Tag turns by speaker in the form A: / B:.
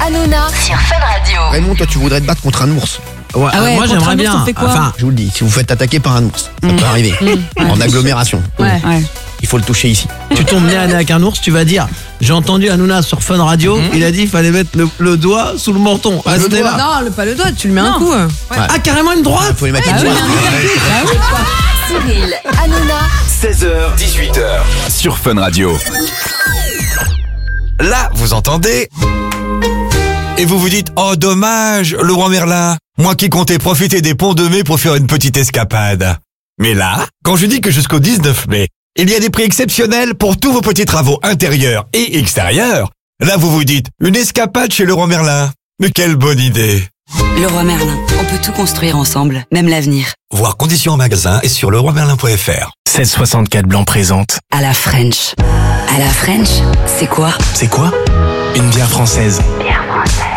A: Hanouna sur Fun Radio.
B: Raymond, toi tu voudrais te battre contre un ours.
C: Ouais,
D: Ah ouais,
C: moi
D: contre
C: j'aimerais
D: un ours,
C: bien.
D: on fait quoi
C: Enfin,
B: Je vous le dis, si vous faites attaquer par un ours, ça peut arriver. En agglomération.
D: Ouais.
B: Il faut le toucher ici.
C: tu tombes nez à nez avec un ours, tu vas dire j'ai entendu Hanouna sur Fun Radio, il a dit il fallait mettre le doigt sous le menton. Ah, c'était là.
D: Non, pas le doigt, tu le mets un coup.
C: Ah, carrément une droite.
B: Il faut les mettre
D: Ah
B: une
D: oui,
B: droite.
A: Cyril, Hanouna,
E: 16h, 18h, sur Fun Radio. Là, vous entendez? Et vous vous dites, oh dommage, le roi Merlin, moi qui comptais profiter des ponts de mai pour faire une petite escapade. Mais là, quand je dis que jusqu'au 19 mai, il y a des prix exceptionnels pour tous vos petits travaux intérieurs et extérieurs, là vous vous dites, une escapade chez le roi Merlin. Mais quelle bonne idée!
F: Leroy Merlin, on peut tout construire ensemble, même l'avenir.
E: Voir conditions en magasin et sur leroymerlin.fr.
G: 1664 Blanc présente.
F: À la French. À la French, c'est quoi?
G: C'est quoi? Une bière française.
A: Bière française.